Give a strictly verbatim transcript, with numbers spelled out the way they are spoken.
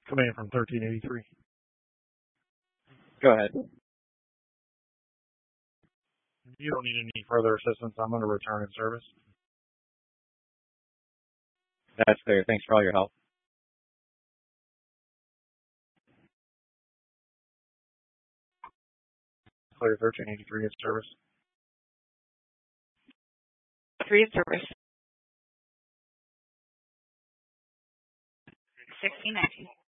Coming in from thirteen eighty-three. Go ahead. You don't need any further assistance. I'm going to return in service. That's clear. Thanks for all your help. Clear thirteen eighty-three in service. Three in service. sixteen nineteen.